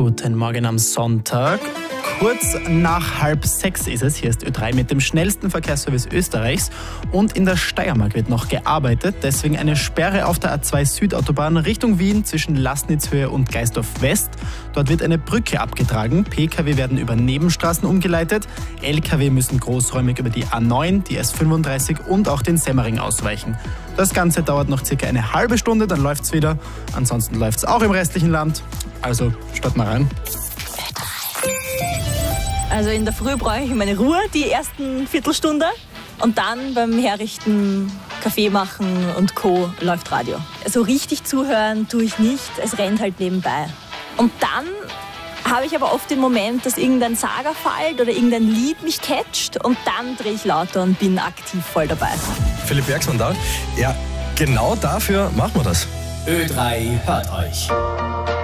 Guten Morgen am Sonntag. Kurz nach 5:30 ist es. Hier ist Ö3 mit dem schnellsten Verkehrsservice Österreichs. Und in der Steiermark wird noch gearbeitet. Deswegen eine Sperre auf der A2 Südautobahn Richtung Wien zwischen Laßnitzhöhe und Geisdorf West. Dort wird eine Brücke abgetragen. Pkw werden über Nebenstraßen umgeleitet. Lkw müssen großräumig über die A9, die S35 und auch den Semmering ausweichen. Das Ganze dauert noch circa eine halbe Stunde, dann läuft's wieder. Ansonsten läuft's auch im restlichen Land. Also starten wir rein. Also in der Früh brauche ich meine Ruhe, die ersten Viertelstunde. Und dann beim Herrichten, Kaffee machen und Co. läuft Radio. Also richtig zuhören tue ich nicht, es rennt halt nebenbei. Und dann habe ich aber oft den Moment, dass irgendein Sager fällt oder irgendein Lied mich catcht und dann drehe ich lauter und bin aktiv voll dabei. Philipp Bergsmann da. Ja, genau dafür machen wir das. Ö3 hört euch.